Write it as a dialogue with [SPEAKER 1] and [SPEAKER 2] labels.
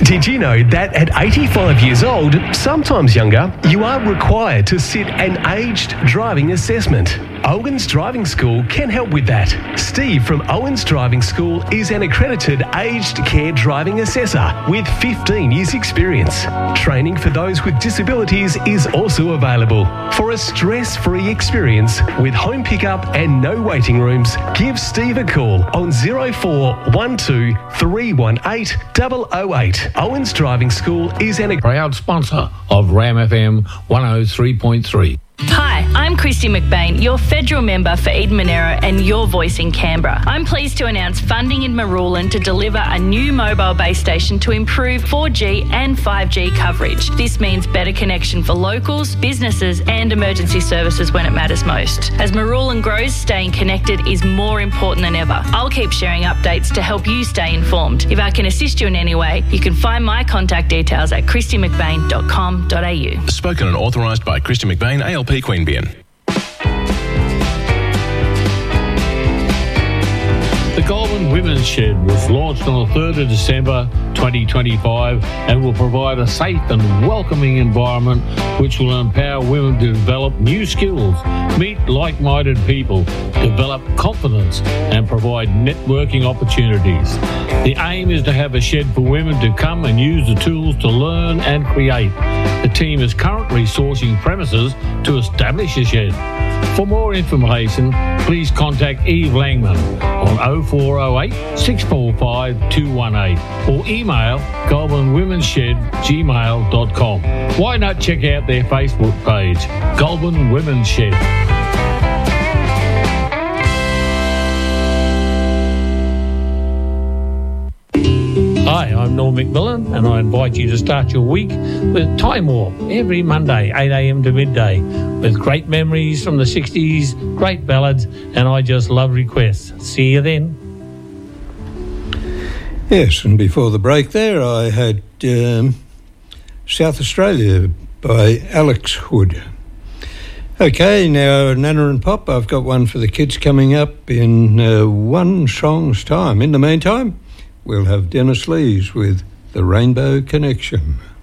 [SPEAKER 1] Did you know that at 85 years old, sometimes younger, you are required to sit an aged driving assessment? Owens Driving School can help with that. Steve from Owens Driving School is an accredited aged care driving assessor with 15 years experience. Training for those with disabilities is also available. For a stress-free experience with home pickup and no waiting rooms, give Steve a call on 0412 318 008. Owens Driving School is an
[SPEAKER 2] proud sponsor of Ram FM 103.3.
[SPEAKER 3] Hi, I'm Christy McBain, your federal member for Eden Monaro and your voice in Canberra. I'm pleased to announce funding in Marulan to deliver a new mobile base station to improve 4G and 5G coverage. This means better connection for locals, businesses and emergency services when it matters most. As Marulan grows, staying connected is more important than ever. I'll keep sharing updates to help you stay informed. If I can assist you in any way, you can find my contact details at christymcbain.com.au.
[SPEAKER 4] Spoken and authorised by Christy McBain, ALP Queanbeyan.
[SPEAKER 2] The Goulburn Women's Shed was launched on the 3rd of December 2025 and will provide a safe and welcoming environment which will empower women to develop new skills, meet like-minded people, develop confidence and provide networking opportunities. The aim is to have a shed for women to come and use the tools to learn and create. The team is currently sourcing premises to establish a shed. For more information, please contact Eve Langman on 0408 645 218 or email goulburnwomenshed@gmail.com. Why not check out their Facebook page, Goulburn Women's Shed. Hi, I'm Norm McMillan and I invite you to start your week with Time Warp every Monday, 8 a.m. to midday, with great memories from the 60s, great ballads, and I just love requests. See you then.
[SPEAKER 5] Yes, and before the break there, I had South Australia by Alex Hood. Okay, now Nana and Pop, I've got one for the kids coming up in one song's time. In the meantime, we'll have Dennis Lees with The Rainbow Connection.